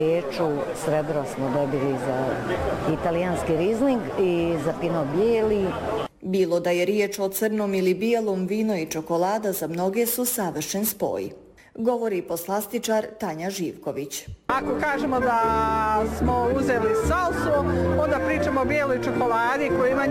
Riječu srebro smo dobili za italijanski rizling i za Pinot bijeli. Bilo da je riječ o crnom ili bijelom, vino i čokolada za mnoge su savršen spoj, govori poslastičar Tanja Živković. Ako kažemo da smo uzeli salsu, onda pričamo o bijeloj čokoladi koja ima